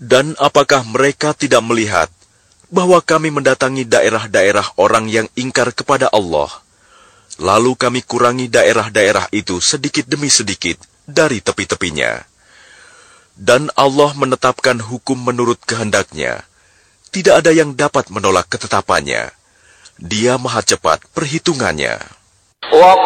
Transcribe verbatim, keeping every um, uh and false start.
Dan apakah mereka tidak melihat bahwa kami mendatangi daerah-daerah orang yang ingkar kepada Allah, lalu kami kurangi daerah-daerah itu sedikit demi sedikit dari tepi-tepinya. Dan Allah menetapkan hukum menurut kehendaknya. Tidak ada yang dapat menolak ketetapannya. Dia maha cepat perhitungannya. وقال